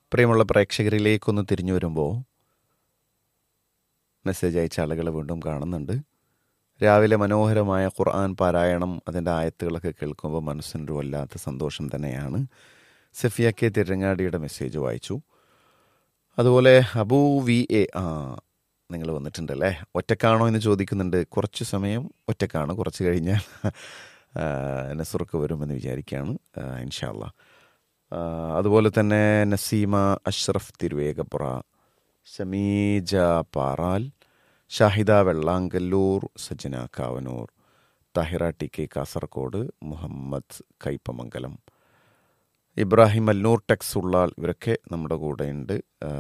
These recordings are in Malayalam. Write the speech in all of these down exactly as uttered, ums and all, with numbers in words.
പ്രിയമുള്ള പ്രേക്ഷകരിലേക്കൊന്ന് തിരിഞ്ഞു വരുമ്പോൾ മെസ്സേജ് അയച്ച ആളുകളെ വീണ്ടും കാണുന്നുണ്ട്. രാവിലെ മനോഹരമായ ഖുർആൻ പാരായണം, അതിൻ്റെ ആയത്തുകളൊക്കെ കേൾക്കുമ്പോൾ മനസ്സിനൊരു വല്ലാത്ത സന്തോഷം തന്നെയാണ്. സഫിയ കെ തിരങ്ങാടിയുടെ മെസ്സേജ് വായിച്ചു. അതുപോലെ അബൂ വി എ ആ നിങ്ങൾ വന്നിട്ടുണ്ടല്ലേ. ഒറ്റക്കാണോ എന്ന് ചോദിക്കുന്നുണ്ട്. കുറച്ച് സമയം ഒറ്റക്കാണ്, കുറച്ച് കഴിഞ്ഞാൽ നസുർക്ക് വരുമെന്ന് വിചാരിക്കുകയാണ് ഇൻഷാ അല്ലാ. അതുപോലെ തന്നെ നസീമ അഷ്റഫ് തിരുവേഗപ്പുറ, ഷമീജ പാറാൽ, ഷാഹിദ വെള്ളാങ്കല്ലൂർ, സജ്ജന Kavanur, Thahira T K Kasaragod, Muhammad Kaipamangalam, Ibrahim അല്ലൂർ Tex Ullal, ഇവരൊക്കെ നമ്മുടെ കൂടെയുണ്ട്.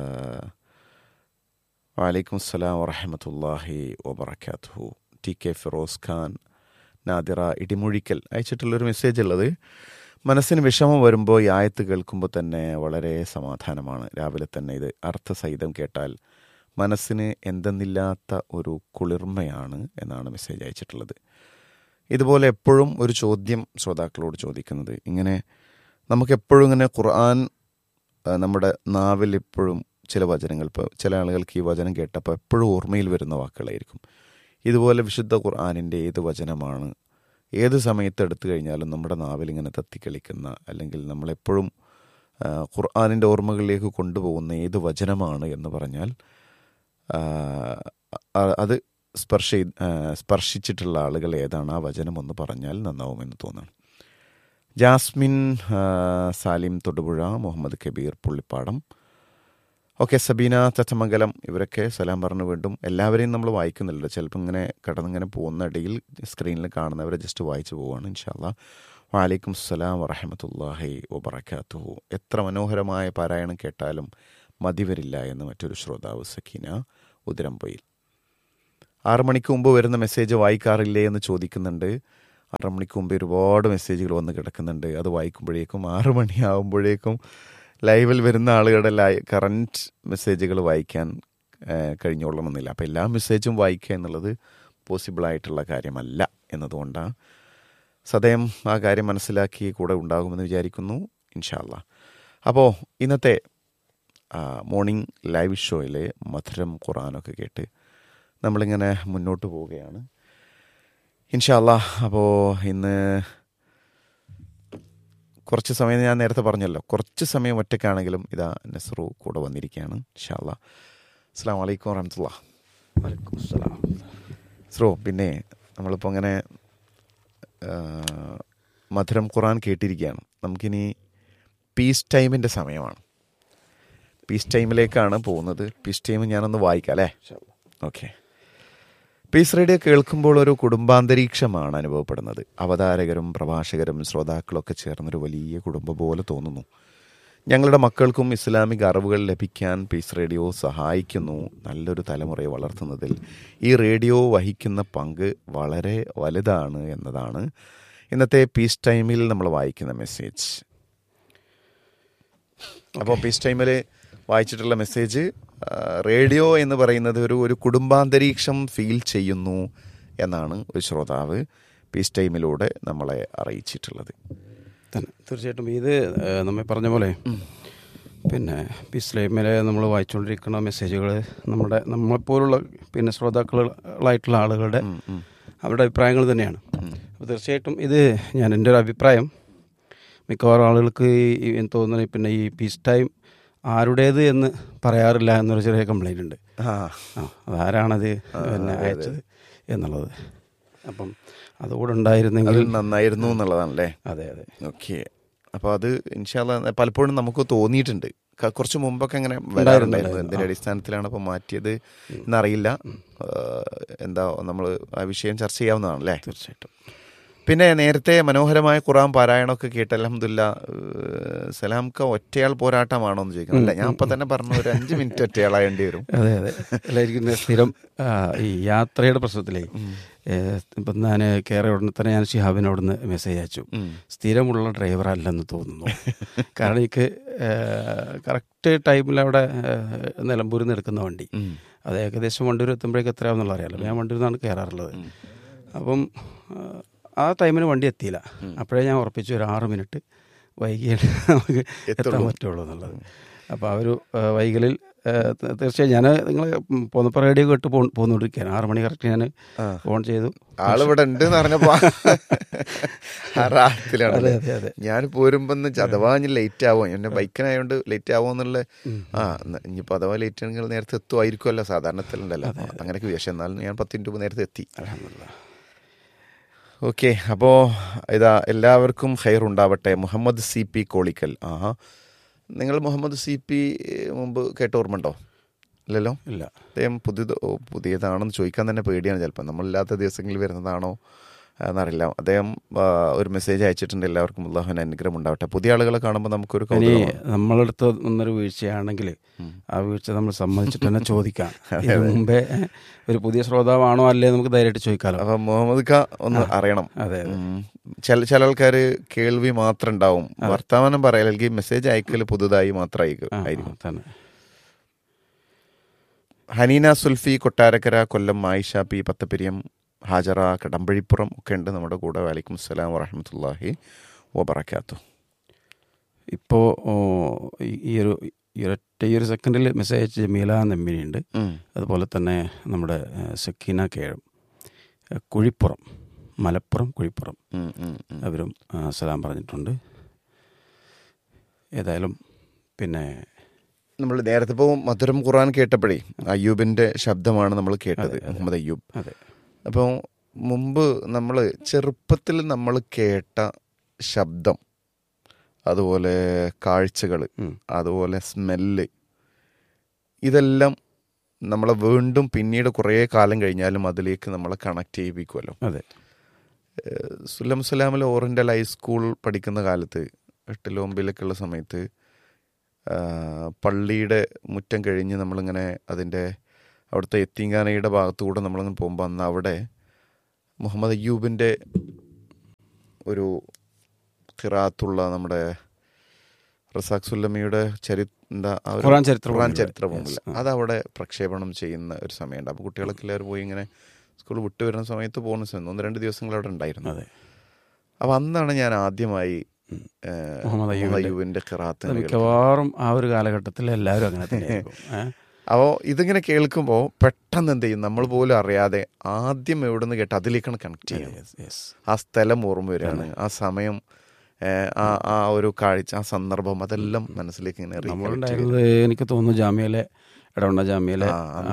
വലൈക്കും അസ്സലാം വറഹമത്തല്ലാഹി വബറകാതുഹു. T K Firoz Khan, Nadira Idimuzhikkal അയച്ചിട്ടുള്ളൊരു message ഉള്ളത്, മനസ്സിന് വിഷമം വരുമ്പോൾ ഈ ആയത്ത് കേൾക്കുമ്പോൾ തന്നെ വളരെ സമാധാനമാണ്. രാവിലെ തന്നെ ഇത് അർത്ഥസഹിതം കേട്ടാൽ മനസ്സിന് എന്തെന്നില്ലാത്ത ഒരു കുളിർമയാണ് എന്നാണ് മെസ്സേജ് അയച്ചിട്ടുള്ളത്. ഇതുപോലെ എപ്പോഴും ഒരു ചോദ്യം ശ്രോതാക്കളോട് ചോദിക്കുന്നത്, ഇങ്ങനെ നമുക്കെപ്പോഴും ഇങ്ങനെ ഖുർആൻ നമ്മുടെ നാവിൽ എപ്പോഴും ചില വചനങ്ങൾ, ഇപ്പോൾ ചില ആളുകൾക്ക് ഈ വചനം കേട്ടപ്പോൾ എപ്പോഴും ഓർമ്മയിൽ വരുന്ന വാക്കുകളായിരിക്കും. ഇതുപോലെ വിശുദ്ധ ഖുർആനിൻ്റെ ഏത് വചനമാണ് ഏത് സമയത്ത് എടുത്തു കഴിഞ്ഞാലും നമ്മുടെ നാവിൽ ഇങ്ങനെ തത്തിക്കളിക്കുന്ന, അല്ലെങ്കിൽ നമ്മളെപ്പോഴും ഖുർആനിൻ്റെ ഓർമ്മകളിലേക്ക് കൊണ്ടുപോകുന്ന ഏത് വചനമാണ് എന്ന് പറഞ്ഞാൽ അത് സ്പർശ സ്പർശിച്ചിട്ടുള്ള ആളുകൾ ഏതാണ്, ആ വചനം ഒന്ന് പറഞ്ഞാൽ നന്നാവുമെന്ന് തോന്നുന്നു. ജാസ്മിൻ സാലിം തൊടുപുഴ, മുഹമ്മദ് കബീർ പുള്ളിപ്പാടം, ഓക്കെ സബീന തച്ചമംഗലം, ഇവരൊക്കെ സലാം പറഞ്ഞു. വീണ്ടും എല്ലാവരെയും നമ്മൾ വായിക്കുന്നില്ലല്ലോ, ചിലപ്പോൾ ഇങ്ങനെ കടന്നിങ്ങനെ പോകുന്ന ഇടയിൽ സ്ക്രീനിൽ കാണുന്നവരെ ജസ്റ്റ് വായിച്ചു പോവുകയാണ്. ഇൻഷാ അല്ലാ. വലൈക്കും അസ്സലാം വറഹമത്തല്ലാഹി വബറകാതുഹു. എത്ര മനോഹരമായ പാരായണം കേട്ടാലും മതിവരില്ല എന്ന് മറ്റൊരു ശ്രോതാവ് സക്കീന ഉതിരംപൊയിൽ. ആറു മണിക്ക് മുമ്പ് വരുന്ന മെസ്സേജ് വായിക്കാറില്ലേ എന്ന് ചോദിക്കുന്നുണ്ട്. ആറു മണിക്ക് മുമ്പ് ഒരുപാട് മെസ്സേജുകൾ വന്ന് കിടക്കുന്നുണ്ട്. അത് വായിക്കുമ്പോഴേക്കും ആറു മണിയാകുമ്പോഴേക്കും ലൈവിൽ വരുന്ന ആളുകളുടെ ലൈ കറൻറ്റ് മെസ്സേജുകൾ വായിക്കാൻ കഴിഞ്ഞോളണമെന്നില്ല. അപ്പോൾ എല്ലാ മെസ്സേജും വായിക്കുക എന്നുള്ളത് പോസിബിളായിട്ടുള്ള കാര്യമല്ല എന്നതുകൊണ്ടാണ് സദയം ആ കാര്യം മനസ്സിലാക്കി കൂടെ ഉണ്ടാകുമെന്ന് വിചാരിക്കുന്നു ഇൻഷാ അല്ലാ. അപ്പോൾ ഇന്നത്തെ മോർണിംഗ് ലൈവ് ഷോയിലെ മധുരം ഖുർആനൊക്കെ കേട്ട് നമ്മളിങ്ങനെ മുന്നോട്ട് പോവുകയാണ് ഇൻഷാ അല്ലാ. അപ്പോൾ ഇന്ന് കുറച്ച് സമയം ഞാൻ നേരത്തെ പറഞ്ഞല്ലോ, കുറച്ച് സമയം ഒറ്റയ്ക്കാണെങ്കിലും ഇതാ നസ്രു കൂടെ വന്നിരിക്കുകയാണ് ഇൻഷാ അല്ലാ. അസ്സലാമു അലൈക്കും വറഹ്മത്തുള്ളാഹി. വലൈക്കും അസ്സലാം. നസ്രു, പിന്നെ നമ്മളിപ്പോൾ അങ്ങനെ മധുരം ഖുർആൻ കേട്ടിരിക്കുകയാണ്. നമുക്കിനി പീസ് ടൈമിൻ്റെ സമയമാണ്. പീസ് ടൈമിലേക്കാണ് പോകുന്നത്. പീസ് ടൈം ഞാനൊന്ന് വായിക്കാം അല്ലേ? ഓക്കെ. പീസ് റേഡിയോ കേൾക്കുമ്പോൾ ഒരു കുടുംബാന്തരീക്ഷമാണ് അനുഭവപ്പെടുന്നത്. അവതാരകരും പ്രഭാഷകരും ശ്രോതാക്കളൊക്കെ ചേർന്നൊരു വലിയ കുടുംബം പോലെ തോന്നുന്നു. ഞങ്ങളുടെ മക്കൾക്കും ഇസ്ലാമിക അറിവുകൾ ലഭിക്കാൻ പീസ് റേഡിയോ സഹായിക്കുന്നു. നല്ലൊരു തലമുറയെ വളർത്തുന്നതിൽ ഈ റേഡിയോ വഹിക്കുന്ന പങ്ക് വളരെ വലുതാണ് എന്നതാണ് ഇന്നത്തെ പീസ് ടൈമിൽ നമ്മൾ വായിക്കുന്ന മെസ്സേജ്. അപ്പോൾ പീസ് ടൈമിൽ വായിച്ചിട്ടുള്ള മെസ്സേജ്, റേഡിയോ എന്ന് പറയുന്നത് ഒരു ഒരു കുടുംബാന്തരീക്ഷം ഫീൽ ചെയ്യുന്നു എന്നാണ് ഒരു ശ്രോതാവ് പീസ് ടൈമിലൂടെ നമ്മളെ അറിയിച്ചിട്ടുള്ളത്. തന്നെ തീർച്ചയായിട്ടും ഇത് നമ്മെ പറഞ്ഞ പോലെ പിന്നെ പീസ് ടൈമിലെ നമ്മൾ വായിച്ചുകൊണ്ടിരിക്കുന്ന മെസ്സേജുകൾ നമ്മുടെ നമ്മളെപ്പോലുള്ള പിന്നെ ശ്രോതാക്കളായിട്ടുള്ള ആളുകളുടെ അവരുടെ അഭിപ്രായങ്ങൾ തന്നെയാണ്. അപ്പോൾ തീർച്ചയായിട്ടും ഇത് ഞാൻ എൻ്റെ ഒരു അഭിപ്രായം, മിക്കവാറും ആളുകൾക്ക് എനിക്ക് തോന്നുന്നത് പിന്നെ ഈ പീസ് ടൈം ആരുടേത് എന്ന് പറയാറില്ല എന്നൊരു ചെറിയ കംപ്ലൈൻ്റ് ഉണ്ട്. ആ അതാരാണത് പിന്നെ അയച്ചത് എന്നുള്ളത്. അപ്പം അതുകൂടെ ഉണ്ടായിരുന്നെങ്കിൽ നന്നായിരുന്നു എന്നുള്ളതാണല്ലേ? അതെ അതെ. ഓക്കെ. അപ്പോൾ അത് ഇൻഷാ അല്ലാ പലപ്പോഴും നമുക്ക് തോന്നിയിട്ടുണ്ട്. കുറച്ച് മുമ്പൊക്കെ അങ്ങനെ വരാറുണ്ടായിരുന്നു. എന്തിൻ്റെ അടിസ്ഥാനത്തിലാണ് അപ്പോൾ മാറ്റിയത് എന്നറിയില്ല. എന്താ നമ്മൾ ആ വിഷയം ചർച്ച ചെയ്യാവുന്നതാണല്ലേ? തീർച്ചയായിട്ടും. പിന്നെ നേരത്തെ മനോഹരമായ ഖുർആൻ പാരായണമൊക്കെ കേട്ട് അൽഹംദുലില്ലാ. സലാംക്ക ഒറ്റയാൾ പോരാട്ടമാണോ എന്ന് ചോദിക്കുന്നില്ല. ഞാൻ ഇപ്പം തന്നെ പറഞ്ഞു ഒരു അഞ്ച് മിനിറ്റ് ഒറ്റയാളായേണ്ടി വരും. അതെ അതെ. എല്ലാവർക്കും സ്ഥിരം ഈ യാത്രയുടെ പ്രശ്നത്തിലേ ഇപ്പം ഞാൻ കയറിയ ഉടനെ തന്നെ ഞാൻ ഷിഹാബിനോടൊന്ന് മെസ്സേജ് അയച്ചു, സ്ഥിരമുള്ള ഡ്രൈവറല്ലെന്ന് തോന്നുന്നു. കാരണം എനിക്ക് കറക്റ്റ് ടൈമിൽ അവിടെ നിലമ്പൂരിൽ നിന്ന് എടുക്കുന്ന വണ്ടി അത് ഏകദേശം വണ്ടൂർ എത്തുമ്പോഴേക്ക് എത്രയാണെന്നുള്ള അറിയാമല്ലോ. ഞാൻ വണ്ടൂരിൽ നിന്നാണ് കയറാറുള്ളത്. അപ്പം ആ ടൈമിന് വണ്ടി എത്തിയില്ല. അപ്പോഴേ ഞാൻ ഉറപ്പിച്ചു ഒരു ആറ് മിനിറ്റ് വൈകിയാണ് നമുക്ക് എത്താൻ പറ്റുള്ളൂ എന്നുള്ളത്. അപ്പോൾ ആ ഒരു വൈകലിൽ തീർച്ചയായും ഞാൻ നിങ്ങൾ പോന്നപ്പോൾ റേഡിയോ കേട്ട് പോ പോന്നുകൊണ്ടിരിക്കുകയാണ്. ആറ് മണി കറക്റ്റ് ഞാൻ ഫോൺ ചെയ്തു. ആളിവിടെ ഉണ്ട് എന്ന് പറഞ്ഞപ്പോ റാഹത്തിലാണ്. അതെ അതെ അതെ ഞാൻ പോരുമ്പോ അഥവാ ഞാൻ ലേറ്റ് ആവോ, എന്നെ ബൈക്കിനായോണ്ട് ലേറ്റ് ആവോ എന്നുള്ള ആ ഇനിയിപ്പോൾ അഥവാ ലേറ്റ് ആണെങ്കിൽ നേരത്തെ എത്തുമായിരിക്കുമല്ലോ സാധാരണത്തിലുണ്ടല്ലോ, അങ്ങനെയൊക്കെ വിഷയം. എന്നാലും ഞാൻ പത്ത് മിനിറ്റ് നേരത്തെ എത്തി. ഓക്കെ, അപ്പോൾ ഇതാ എല്ലാവർക്കും ഖൈർ ഉണ്ടാവട്ടെ. Muhammad C P Kolikkal. ആഹാ, നിങ്ങൾ മുഹമ്മദ് സി പി മുമ്പ് കേട്ട ഓർമ്മ ഉണ്ടോ? ഇല്ലല്ലോ. ഇല്ല. അദ്ദേഹം പുതിയത് പുതിയതാണെന്ന് ചോദിക്കാൻ തന്നെ പേടിയാണ് ചിലപ്പോൾ, നമ്മളില്ലാത്ത ദിവസങ്ങളിൽ വരുന്നതാണോ എന്നറിയില്ല. അദ്ദേഹം ഒരു മെസ്സേജ് അയച്ചിട്ടുണ്ട്. എല്ലാവർക്കും അല്ലാഹുവിൻ്റെ അനുഗ്രഹം ഉണ്ടാവട്ടെ. പുതിയ ആളുകളെ കാണുമ്പോൾ നമുക്കൊരു നമ്മളടുത്ത് ഒന്നൊരു വീഴ്ചയാണെങ്കിൽ ആ വീഴ്ച നമ്മൾ സമ്മതിച്ചിട്ട് തന്നെ ചോദിക്കാം. ഇതിന് മുമ്പേ ഒരു പുതിയ ശ്രോതാവാണോ അല്ലേ നമുക്ക് ധൈര്യമായിട്ട് ചോദിക്കാമല്ലോ. അപ്പം മുഹമ്മദ് ഖാ ഒന്ന് അറിയണം. അതെ, ചില ചില ആൾക്കാർ കേൾവി മാത്രം ഉണ്ടാവും, വർത്തമാനം പറയൽ അല്ലെങ്കിൽ മെസ്സേജ് അയക്കൽ പുതുതായി മാത്രം ആയിരിക്കും തന്നെ. ഹനീന സുൽഫി കൊട്ടാരക്കര, കൊല്ലം ആയിഷ പി പത്തപ്പിരിയം, ഹാജറ കടമ്പഴിപ്പുറം ഒക്കെ ഉണ്ട് നമ്മുടെ കൂടെ. വലൈക്കും അസ്സലാം വറഹ്മത്തുള്ളാഹി വബറകാതുഹു. ഇപ്പോൾ ഈ ഒരു ഈ ഒരൊറ്റ ഈ ഒരു സെക്കൻഡിൽ മെസ്സേജ് അയച്ച ജമീല നെമ്മിനിയുണ്ട്. അതുപോലെ തന്നെ നമ്മുടെ സക്കീന കേഴും, കുഴിപ്പുറം, മലപ്പുറം കുഴിപ്പുറം, അവരും സലാം പറഞ്ഞിട്ടുണ്ട്. ഏതായാലും പിന്നെ നമ്മൾ നേരത്തെ ഇപ്പോൾ മധുരം ഖുർആൻ കേട്ടപ്പോഴേ അയ്യൂബിൻ്റെ ശബ്ദമാണ് നമ്മൾ കേട്ടത്, മുഹമ്മദ് അയ്യൂബ്. അതെ. അപ്പോൾ മുമ്പ് നമ്മൾ ചെറുപ്പത്തിൽ നമ്മൾ കേട്ട ശബ്ദം, അതുപോലെ കാഴ്ചകൾ, അതുപോലെ സ്മെല്ല്, ഇതെല്ലാം നമ്മളെ വീണ്ടും പിന്നീട് കുറേ കാലം കഴിഞ്ഞാലും അതിലേക്ക് നമ്മളെ കണക്ട് ചെയ്യിപ്പിക്കുമല്ലോ. അതെ. സുല്ലം സലാമിൽ ഓറിയൻ്റൽ ഹൈസ്കൂൾ പഠിക്കുന്ന കാലത്ത് എട്ടിലോ ഒമ്പതിലൊക്കെ ഉള്ള സമയത്ത് പള്ളിയുടെ മുറ്റം കഴിഞ്ഞ് നമ്മളിങ്ങനെ അതിൻ്റെ അവിടുത്തെ യത്തീംഖാനയുടെ ഭാഗത്തുകൂടെ നമ്മളിങ്ങനെ പോകുമ്പോൾ അന്ന് അവിടെ മുഹമ്മദ് അയ്യൂബിൻ്റെ ഒരു ഖിറാത്തുള്ള നമ്മുടെ റസാഖ് സുല്ലമിയുടെ ചരി എന്താ ഖുർആൻ ചരിത്ര ഖുർആൻ ചരിത്രഭൂമില്ല അതവിടെ പ്രക്ഷേപണം ചെയ്യുന്ന ഒരു സമയമുണ്ട്. അപ്പോൾ കുട്ടികളൊക്കെ എല്ലാവരും പോയി ഇങ്ങനെ സ്കൂൾ വിട്ടു വരുന്ന സമയത്ത് പോകുന്ന സമയത്ത് ഒന്ന് രണ്ട് ദിവസങ്ങൾ അവിടെ ഉണ്ടായിരുന്നു. അതെ. അപ്പോൾ അന്നാണ് ഞാൻ ആദ്യമായി മുഹമ്മദ് അയ്യൂബിൻ്റെ ഖിറാത്ത്. മിക്കവാറും ആ ഒരു കാലഘട്ടത്തിൽ എല്ലാവരും അങ്ങനെ തന്നെ. അപ്പോൾ ഇതിങ്ങനെ കേൾക്കുമ്പോൾ പെട്ടെന്ന് എന്ത് ചെയ്യും, നമ്മൾ പോലും അറിയാതെ ആദ്യം എവിടെ നിന്ന് കേട്ട് അതിലേക്കാണ് കണക്ട് ചെയ്യുന്നത്. ആ സ്ഥലം ഓർമ്മ വരികയാണ്, ആ സമയം, ആ ആ ഒരു കാഴ്ച, ആ സന്ദർഭം, അതെല്ലാം മനസ്സിലേക്ക് ഇങ്ങനെ നമ്മളുണ്ടായിരുന്നത് എനിക്ക് തോന്നുന്നു ജാമ്യയിലെ ഇടവണ്ണ ജാമ്യയിലെ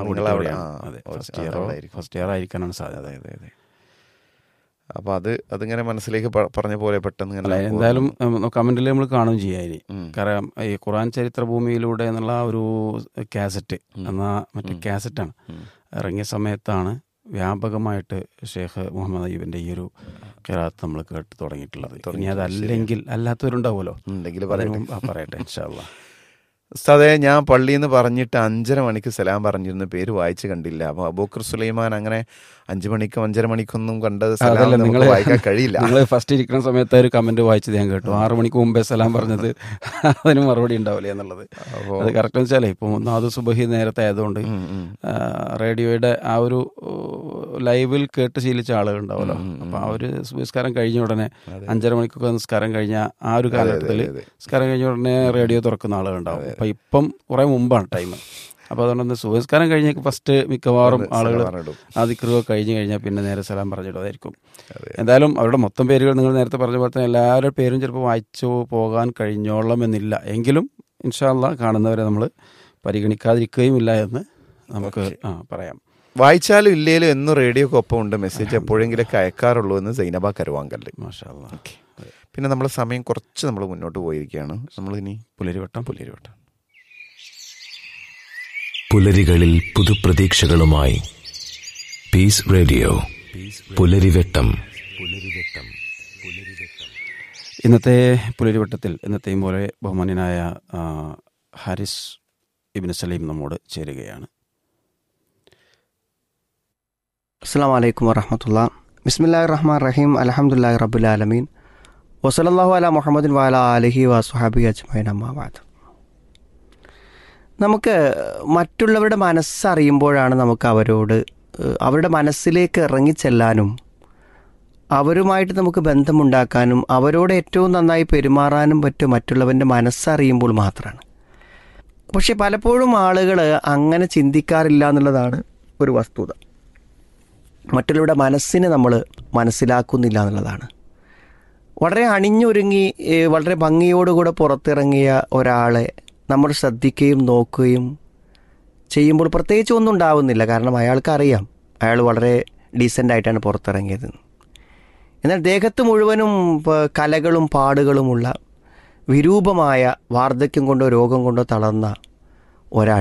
ഫസ്റ്റ് ഇയർ ആയിരിക്കാനാണ് സാധ്യത. അതെ അതെ. അപ്പോൾ അത് അതിങ്ങനെ മനസ്സിലേക്ക് പറഞ്ഞ പോലെ പെട്ടെന്ന് എന്തായാലും കമന്റിൽ നമ്മൾ കാണുകയും ചെയ്യാം. ഇനി കാരണം ഈ ഖുർആൻ ചരിത്രഭൂമിയിലൂടെ എന്നുള്ള ഒരു കാസറ്റ് എന്നാ മറ്റേ കാസറ്റാണ് ഇറങ്ങിയ സമയത്താണ് വ്യാപകമായിട്ട് ഷേഖ് മുഹമ്മദ് അയ്യൂബിൻ്റെ ഈ ഒരു ഖിറാത്ത് നമ്മൾ കേട്ട് തുടങ്ങിയിട്ടുള്ളത്. ഇനി അതല്ലെങ്കിൽ അല്ലാത്തവരുണ്ടാവുമല്ലോ, പറയട്ടെ ഇൻഷാ അല്ലാഹ്. ഉസ്താദേ, ഞാൻ പള്ളിയിൽ നിന്ന് പറഞ്ഞിട്ട് അഞ്ചര മണിക്ക് സലാം പറഞ്ഞിരുന്ന പേര് വായിച്ച് കണ്ടില്ല. അപ്പോൾ അബൂക്കർ സുലൈമാൻ അങ്ങനെ അഞ്ചു മണിക്കും അഞ്ചര മണിക്കൊന്നും കണ്ടത് നിങ്ങൾ വായിക്കാൻ കഴിയില്ല. നിങ്ങൾ ഫസ്റ്റ് ഇരിക്കുന്ന സമയത്ത് ഒരു കമന്റ് വായിച്ചത് ഞാൻ കേട്ടു. ആറു മണിക്ക് മുമ്പേ സലാം പറഞ്ഞത് അതിന് മറുപടി ഉണ്ടാവില്ലേ എന്നുള്ളത്. അത് കറക്റ്റ് വെച്ചാലേ ഇപ്പോൾ ഒന്നാമത് സുബഹി നേരത്തെ ആയതുകൊണ്ട് റേഡിയോയുടെ ആ ഒരു ലൈവിൽ കേട്ട് ശീലിച്ച ആളുകൾ ഉണ്ടാവുമല്ലോ. അപ്പോൾ ആ ഒരു നിസ്കാരം കഴിഞ്ഞ ഉടനെ അഞ്ചര മണിക്കൊക്കെ നിസ്കാരം കഴിഞ്ഞ ആ ഒരു കാലഘട്ടത്തിൽ നിസ്കാരം കഴിഞ്ഞ ഉടനെ റേഡിയോ തുറക്കുന്ന ആളുകളുണ്ടാവും. അപ്പം ഇപ്പം കുറേ മുമ്പാണ് ടൈം. അപ്പോൾ അതുകൊണ്ട് സുബഹിസ്കാരം കഴിഞ്ഞേക്ക് ഫസ്റ്റ് മിക്കവാറും ആളുകൾ ആ ദിക്റുകൾ കഴിഞ്ഞ് കഴിഞ്ഞാൽ പിന്നെ നേരെ സലാം പറഞ്ഞിടുന്നതായിരിക്കും. എന്തായാലും അവരുടെ മൊത്തം പേരുകൾ നിങ്ങൾ നേരത്തെ പറഞ്ഞ പോലെ തന്നെ എല്ലാവരുടെ പേരും ചിലപ്പോൾ വായിച്ചു പോകാൻ കഴിഞ്ഞോളം എന്നില്ല. എങ്കിലും ഇൻഷാ അല്ലാഹ് കാണുന്നവരെ നമ്മൾ പരിഗണിക്കാതിരിക്കുകയും ഇല്ല എന്ന് നമുക്ക് ആ പറയാം. വായിച്ചാലും ഇല്ലേലും എന്നും റേഡിയോക്ക് ഒപ്പം ഉണ്ട്, മെസ്സേജ് എപ്പോഴെങ്കിലൊക്കെ അയക്കാറുള്ളൂ എന്ന് സൈനബ കരുവാങ്കല്ല്. മാഷാ അല്ലാഹ്. പിന്നെ നമ്മൾ സമയം കുറച്ച് നമ്മൾ മുന്നോട്ട് പോയിരിക്കുകയാണ്. നമ്മളിനി പുലരിവട്ടം പുലരിവട്ടം പുലരികളിൽ പുതുപ്രതീക്ഷകളുമായി പീസ് റേഡിയോ പുലരിവട്ടം. ഇന്നത്തെ പുലരിവട്ടത്തിൽ എന്നത്തെയും പോലെ ബഹുമാന്യനായ ഹാരിസ് ഇബ്നു സലീം നമ്മോട് ചേരുകയാണ്. അസ്സലാമു അലൈക്കും വറഹ്മത്തുള്ളാഹി. ബിസ്മില്ലാഹിർ റഹ്മാനിർ റഹീം. അൽഹംദുലില്ലാഹി റബ്ബിൽ ആലമീൻ. വസല്ലല്ലാഹു അലാ മുഹമ്മദിൻ വഅലാ ആലിഹി വസ്വഹബിഹി അജ്മഈൻ. അമ്മാ ബഅദ്. നമുക്ക് മറ്റുള്ളവരുടെ മനസ്സറിയുമ്പോഴാണ് നമുക്ക് അവരോട് അവരുടെ മനസ്സിലേക്ക് ഇറങ്ങിച്ചെല്ലാനും അവരുമായിട്ട് നമുക്ക് ബന്ധമുണ്ടാക്കാനും അവരോട് ഏറ്റവും നന്നായി പെരുമാറാനും പറ്റും മറ്റുള്ളവൻ്റെ മനസ്സറിയുമ്പോൾ മാത്രമാണ്. പക്ഷെ പലപ്പോഴും ആളുകൾ അങ്ങനെ ചിന്തിക്കാറില്ല എന്നുള്ളതാണ് ഒരു വസ്തുത. മറ്റുള്ളവരുടെ മനസ്സിനെ നമ്മൾ മനസ്സിലാക്കുന്നില്ല എന്നുള്ളതാണ്. വളരെ അണിഞ്ഞൊരുങ്ങി വളരെ ഭംഗിയോടുകൂടെ പുറത്തിറങ്ങിയ ഒരാളെ നമ്മൾ ശ്രദ്ധിക്കുകയും നോക്കുകയും ചെയ്യുമ്പോൾ പ്രത്യേകിച്ച് ഒന്നും ഉണ്ടാവുന്നില്ല. കാരണം അയാൾക്കറിയാം അയാൾ വളരെ ഡീസൻ്റായിട്ടാണ് പുറത്തിറങ്ങിയത്. എന്നാൽ ദേഹത്ത് മുഴുവനും കലകളും പാടുകളുമുള്ള വിരൂപമായ വാർദ്ധക്യം കൊണ്ടോ രോഗം കൊണ്ടോ തളർന്ന ഒരാൾ,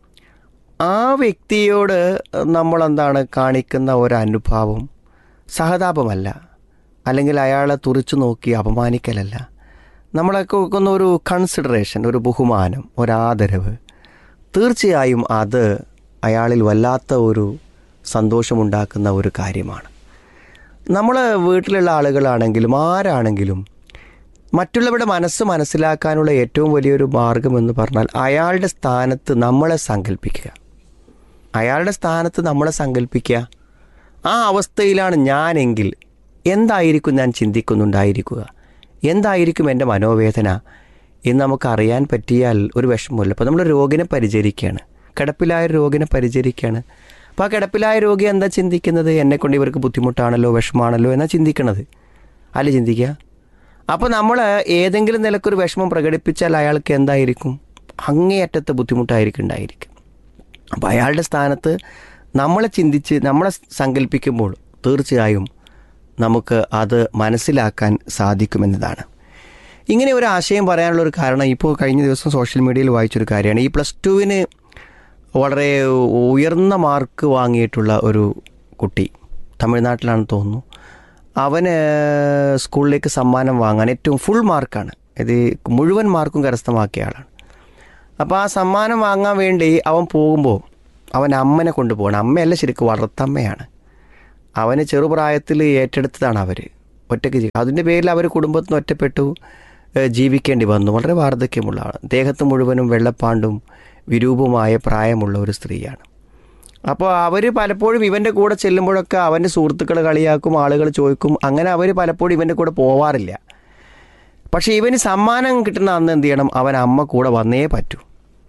ആ വ്യക്തിയോട് നമ്മളെന്താണ് കാണിക്കുന്ന ഒരനുഭാവം സഹതാപമല്ല, അല്ലെങ്കിൽ അയാളെ തുറിച്ചു നോക്കി അപമാനിക്കലല്ല. നമ്മളൊക്കെ വെക്കുന്ന ഒരു കൺസിഡറേഷൻ, ഒരു ബഹുമാനം, ഒരാദരവ്, തീർച്ചയായും അത് അയാളിൽ വല്ലാത്ത ഒരു സന്തോഷമുണ്ടാക്കുന്ന ഒരു കാര്യമാണ്. നമ്മൾ വീട്ടിലുള്ള ആളുകളാണെങ്കിലും ആരാണെങ്കിലും മറ്റുള്ളവരുടെ മനസ്സ് മനസ്സിലാക്കാനുള്ള ഏറ്റവും വലിയൊരു മാർഗമെന്ന് പറഞ്ഞാൽ അയാളുടെ സ്ഥാനത്ത് നമ്മളെ സങ്കല്പിക്കുക. അയാളുടെ സ്ഥാനത്ത് നമ്മളെ സങ്കല്പിക്കുക. ആ അവസ്ഥയിലാണ് ഞാനെങ്കിൽ എന്തായിരിക്കും ഞാൻ ചിന്തിക്കുന്നുണ്ടായിരിക്കുക, എന്തായിരിക്കും എൻ്റെ മനോവേദന എന്ന് നമുക്കറിയാൻ പറ്റിയാൽ ഒരു വിഷമമില്ല. അപ്പോൾ നമ്മൾ രോഗിനെ പരിചരിക്കുകയാണ്, കിടപ്പിലായ രോഗിനെ പരിചരിക്കുകയാണ്. അപ്പോൾ ആ കിടപ്പിലായ രോഗി എന്താ ചിന്തിക്കുന്നത്? എന്നെക്കൊണ്ട് ഇവർക്ക് ബുദ്ധിമുട്ടാണല്ലോ, വിഷമാണല്ലോ എന്നാ ചിന്തിക്കണത്, അല്ല ചിന്തിക്കുക. അപ്പോൾ നമ്മൾ ഏതെങ്കിലും നിലക്കൊരു വിഷമം പ്രകടിപ്പിച്ചാൽ അയാൾക്ക് എന്തായിരിക്കും? അങ്ങേയറ്റത്തെ ബുദ്ധിമുട്ടായിരിക്കും ഉണ്ടായിരിക്കും. അപ്പോൾ അയാളുടെ സ്ഥാനത്ത് നമ്മളെ ചിന്തിച്ച് നമ്മളെ സങ്കല്പിക്കുമ്പോൾ തീർച്ചയായും നമുക്ക് അത് മനസ്സിലാക്കാൻ സാധിക്കുമെന്നതാണ്. ഇങ്ങനെ ഒരു ആശയം പറയാനുള്ളൊരു കാരണം ഇപ്പോൾ കഴിഞ്ഞ ദിവസം സോഷ്യൽ മീഡിയയിൽ വായിച്ചൊരു കാര്യമാണ്. ഈ പ്ലസ് ടുവിന് വളരെ ഉയർന്ന മാർക്ക് വാങ്ങിയിട്ടുള്ള ഒരു കുട്ടി, തമിഴ്നാട്ടിലാണെന്ന് തോന്നുന്നു. അവന് സ്കൂളിലേക്ക് സമ്മാനം വാങ്ങാൻ ഏറ്റവും ഫുൾ മാർക്കാണ്, ഇത് മുഴുവൻ മാർക്കും കരസ്ഥമാക്കിയ ആളാണ്. അപ്പോൾ ആ സമ്മാനം വാങ്ങാൻ വേണ്ടി അവൻ പോകുമ്പോൾ അവൻ അമ്മനെ കൊണ്ടുപോകണം. അമ്മയല്ല, ശരിക്കും വളർത്തമ്മയാണ്. അവന് ചെറുപ്രായത്തിൽ ഏറ്റെടുത്തതാണ് അവർ, ഒറ്റയ്ക്ക് ജീവി അതിൻ്റെ പേരിൽ അവർ കുടുംബത്തിൽ നിന്ന് ഒറ്റപ്പെട്ടു ജീവിക്കേണ്ടി വന്നു. വളരെ വാർദ്ധക്യമുള്ള ആൾ, ദേഹത്ത് മുഴുവനും വെള്ളപ്പാണ്ടും വിരൂപമായ പ്രായമുള്ള ഒരു സ്ത്രീയാണ്. അപ്പോൾ അവർ പലപ്പോഴും ഇവൻ്റെ കൂടെ ചെല്ലുമ്പോഴൊക്കെ അവൻ്റെ സുഹൃത്തുക്കൾ കളിയാക്കും, ആളുകൾ ചോദിക്കും. അങ്ങനെ അവർ പലപ്പോഴും ഇവൻ്റെ കൂടെ പോവാറില്ല. പക്ഷേ ഇവന് സമ്മാനം കിട്ടുന്ന അന്ന് എന്ത് ചെയ്യണം? അവൻ അമ്മ കൂടെ വന്നേ പറ്റൂ.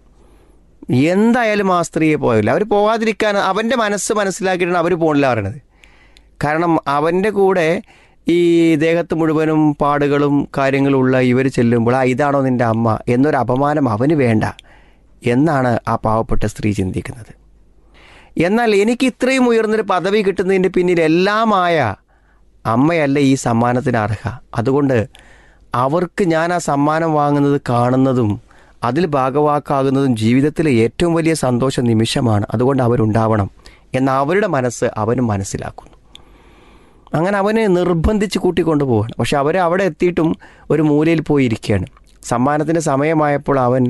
എന്തായാലും ആ സ്ത്രീയെ പോയില്ല. അവർ പോകാതിരിക്കാൻ അവൻ്റെ മനസ്സ് മനസ്സിലാക്കിയിട്ടാണ് അവർ പോണില്ല പറയണത്. കാരണം അവൻ്റെ കൂടെ ഈ ദേഹത്ത് മുഴുവനും പാടുകളും കാര്യങ്ങളുള്ള ഇവർ ചെല്ലുമ്പോൾ ആ ഇതാണോ നിൻ്റെ അമ്മ എന്നൊരു അപമാനം അവന് വേണ്ട എന്നാണ് ആ പാവപ്പെട്ട സ്ത്രീ ചിന്തിക്കുന്നത്. എന്നാൽ എനിക്ക് ഇത്രയും ഉയർന്നൊരു പദവി കിട്ടുന്നതിൻ്റെ പിന്നിൽ എല്ലാമായ അമ്മയല്ല ഈ സമ്മാനത്തിന് അർഹ. അതുകൊണ്ട് അവർക്ക് ഞാൻ ആ സമ്മാനം വാങ്ങുന്നത് കാണുന്നതും അതിൽ ഭാഗവാക്കാകുന്നതും ജീവിതത്തിലെ ഏറ്റവും വലിയ സന്തോഷ നിമിഷമാണ്. അതുകൊണ്ട് അവരുണ്ടാവണം എന്ന അവരുടെ മനസ്സ് അവനും മനസ്സിലാക്കുന്നു. അങ്ങനെ അവനെ നിർബന്ധിച്ച് കൂട്ടിക്കൊണ്ടു പോവുകയാണ്. പക്ഷെ അവർ അവിടെ എത്തിയിട്ടും ഒരു മൂലയിൽ പോയി ഇരിക്കുകയാണ്. സമ്മാനത്തിൻ്റെ സമയമായപ്പോൾ അവൻ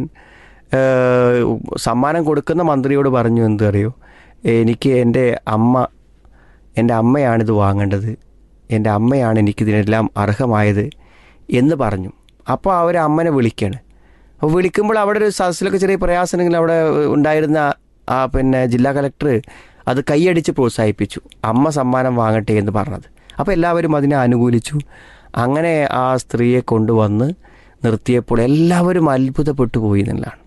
സമ്മാനം കൊടുക്കുന്ന മന്ത്രിയോട് പറഞ്ഞു, എന്ത് അറിയോ, എനിക്ക് എൻ്റെ അമ്മ എൻ്റെ അമ്മയാണിത് വാങ്ങേണ്ടത്, എൻ്റെ അമ്മയാണ് എനിക്കിതിനെല്ലാം അർഹമായത് എന്ന് പറഞ്ഞു. അപ്പോൾ അവർ അമ്മനെ വിളിക്കുകയാണ്. അപ്പോൾ വിളിക്കുമ്പോൾ അവിടെ ഒരു സദസ്സിലൊക്കെ ചെറിയ പ്രയാസമെങ്കിൽ അവിടെ ഉണ്ടായിരുന്ന ആ പിന്നെ ജില്ലാ കളക്ടർ അത് കൈയടിച്ച് പ്രോത്സാഹിപ്പിച്ചു, അമ്മ സമ്മാനം വാങ്ങട്ടെ എന്ന് പറഞ്ഞത്. അപ്പോൾ എല്ലാവരും അതിനെ അനുകൂലിച്ചു. അങ്ങനെ ആ സ്ത്രീയെ കൊണ്ടുവന്ന് നിർത്തിയപ്പോൾ എല്ലാവരും അത്ഭുതപ്പെട്ടു പോയി എന്നുള്ളതാണ്.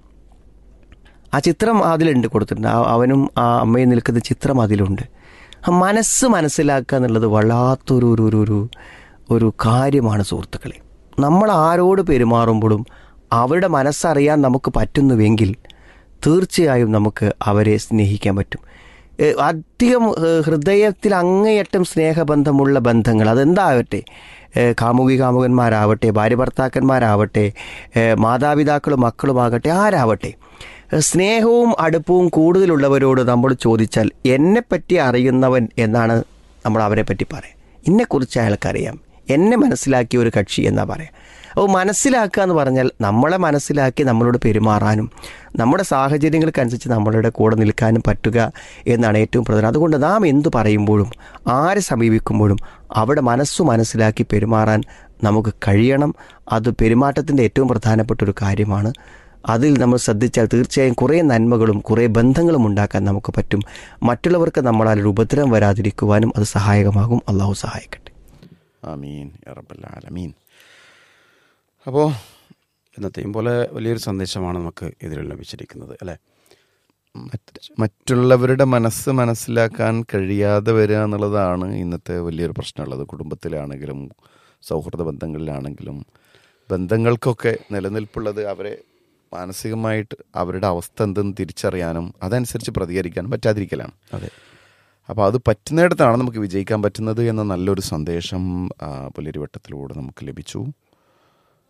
ആ ചിത്രം അതിലുണ്ട്, കൊടുത്തിട്ടുണ്ട്. അവനും ആ അമ്മയും നിൽക്കുന്ന ചിത്രം അതിലുണ്ട്. മനസ്സ് മനസ്സിലാക്കുക എന്നുള്ളത് വല്ലാത്തൊരു ഒരു ഒരു ഒരു കാര്യമാണ് സുഹൃത്തുക്കളെ. നമ്മൾ ആരോട് പെരുമാറുമ്പോഴും അവരുടെ മനസ്സറിയാൻ നമുക്ക് പറ്റുന്നുവെങ്കിൽ തീർച്ചയായും നമുക്ക് അവരെ സ്നേഹിക്കാൻ പറ്റും. അധികം ഹൃദയത്തിൽ അങ്ങേയറ്റം സ്നേഹബന്ധമുള്ള ബന്ധങ്ങൾ, അതെന്താവട്ടെ, കാമുകി കാമുകന്മാരാവട്ടെ, ഭാര്യ ഭർത്താക്കന്മാരാവട്ടെ, മാതാപിതാക്കളും മക്കളുമാകട്ടെ, ആരാവട്ടെ, സ്നേഹവും അടുപ്പവും കൂടുതലുള്ളവരോട് നമ്മൾ ചോദിച്ചാൽ എന്നെപ്പറ്റി അറിയുന്നവൻ എന്നാണ് നമ്മൾ അവരെ പറ്റി പറയാം. എന്നെക്കുറിച്ച് അയാൾക്കറിയാം, എന്നെ മനസ്സിലാക്കിയ ഒരു കക്ഷി എന്നാ പറയാം. അപ്പോൾ മനസ്സിലാക്കുക എന്ന് പറഞ്ഞാൽ നമ്മളെ മനസ്സിലാക്കി നമ്മളോട് പെരുമാറാനും നമ്മുടെ സാഹചര്യങ്ങൾക്കനുസരിച്ച് നമ്മളുടെ കൂടെ നിൽക്കാനും പറ്റുക എന്നാണ് ഏറ്റവും പ്രധാനം. അതുകൊണ്ട് നാം എന്തു പറയുമ്പോഴും ആരെ സമീപിക്കുമ്പോഴും അവിടെ മനസ്സു മനസ്സിലാക്കി പെരുമാറാൻ നമുക്ക് കഴിയണം. അത് പെരുമാറ്റത്തിൻ്റെ ഏറ്റവും പ്രധാനപ്പെട്ട ഒരു കാര്യമാണ്. അതിൽ നമ്മൾ ശ്രദ്ധിച്ചാൽ തീർച്ചയായും കുറേ നന്മകളും കുറേ ബന്ധങ്ങളും ഉണ്ടാക്കാൻ നമുക്ക് പറ്റും. മറ്റുള്ളവർക്ക് നമ്മളാൽ ഒരു ഉപദ്രവം വരാതിരിക്കുവാനും അത് സഹായകമാകും. അള്ളാഹു സഹായിക്കട്ടെ. ആമീൻ യാ റബ്ബൽ ആലമീൻ. അപ്പോൾ എന്നത്തെയും പോലെ വലിയൊരു സന്ദേശമാണ് നമുക്ക് ഇതിൽ ലഭിച്ചിരിക്കുന്നത് അല്ലേ. മറ്റുള്ളവരുടെ മനസ്സ് മനസ്സിലാക്കാൻ കഴിയാതെ വരിക എന്നുള്ളതാണ് ഇന്നത്തെ വലിയൊരു പ്രശ്നമുള്ളത്. കുടുംബത്തിലാണെങ്കിലും സൗഹൃദ ബന്ധങ്ങളിലാണെങ്കിലും ബന്ധങ്ങൾക്കൊക്കെ നിലനിൽപ്പുള്ളത് അവരെ മാനസികമായിട്ട് അവരുടെ അവസ്ഥ എന്തെന്ന് തിരിച്ചറിയാനും അതനുസരിച്ച് പ്രതികരിക്കാനും പറ്റാതിരിക്കലാണ്. അതെ. അപ്പോൾ അത് പറ്റുന്നിടത്താണ് നമുക്ക് വിജയിക്കാൻ പറ്റുന്നത് എന്ന നല്ലൊരു സന്ദേശം പുലരിവട്ടത്തിലൂടെ നമുക്ക് ലഭിച്ചു.